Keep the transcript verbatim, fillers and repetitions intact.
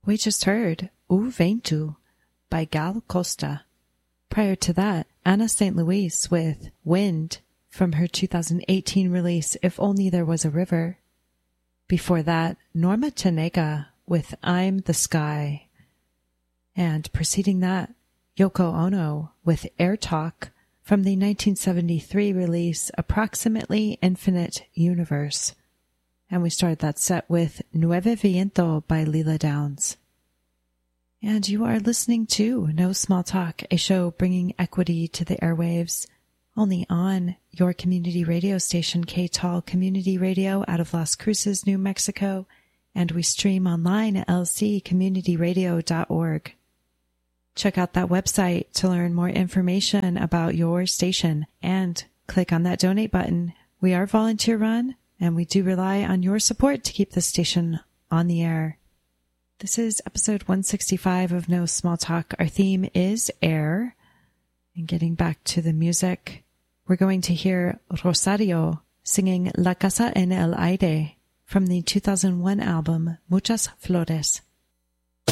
We just heard O Vento by Gal Costa. Prior to that, Anna Saint Louis with Wind from her two thousand eighteen release If Only There Was a River. Before that, Norma Tanega with I'm the Sky. And preceding that, Yoko Ono with Air Talk from the nineteen seventy-three release Approximately Infinite Universe. And we started that set with Nueve Viento by Leela Downs. And you are listening to No Small Talk, a show bringing equity to the airwaves, only on your community radio station, K T A L Community Radio out of Las Cruces, New Mexico, and we stream online at l c community radio dot org. Check out that website to learn more information about your station and click on that donate button. We are volunteer run, and we do rely on your support to keep the station on the air. This is episode one sixty-five of No Small Talk. Our theme is air. And getting back to the music, we're going to hear Rosario singing La Casa en el Aire from the two thousand one album Muchas Flores.